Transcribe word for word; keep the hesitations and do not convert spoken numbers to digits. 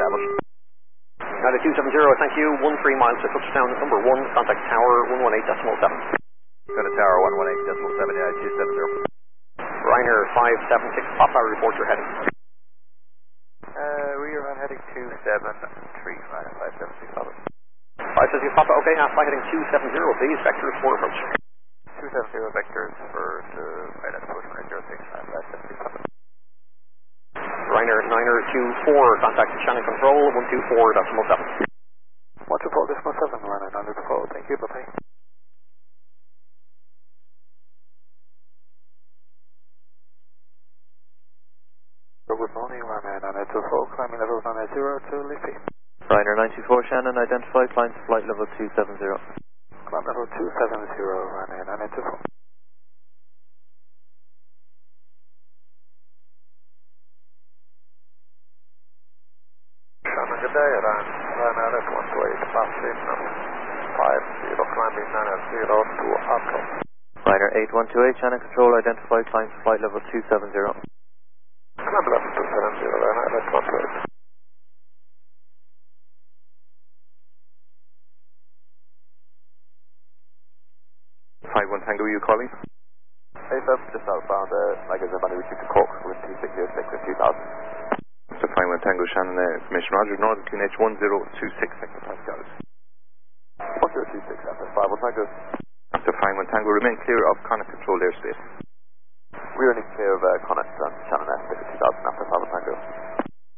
level. United two seven zero, thank you. one three miles to touchdown number one, contact tower one one eight decimal seven. Go to tower one one eight decimal seven, United two seven zero. Ryanair five seven six, Papa, report your heading. Uh, we are on heading two seven three, Ryanair five seven six, Papa. five seven six, Papa, okay, uh, fly heading two seven zero, please, vectors for approach. two seven zero vectors for the pilot approach one zero six nine five seven six, Papa. Ryanair niner two four, contact Shannon Control one two four decimal seven. one two four decimal seven, Ryanair niner two four, thank you, bye-bye. Good morning, Ryanair nine two four, climbing level nine zero to Liffey. Ryanair nine two four, Shannon, identify, climb to flight level two seven zero. Climb level two seven zero, Ryanair nine two four. Shannon, good day, Ryanair F one two eight, passing five zero, climbing nine zero to Arco. Ryanair eight one two eight, Shannon Control, identify, climb to flight level two seven zero. Climb level two seven zero, Ryanair F one two eight. five one Tango, you calling? Hey, sir, just outbound, uh, magazine money retreat to Cork, wind two six zero six with two thousand. Mister five one Tango, Shannon, uh, information Roger, Northern Q N H one zero two six, second Pascal. one zero two six, after five one Tango. Mister five one Tango, remain clear of Connacht controlled airspace. We're in clear of uh, Connacht and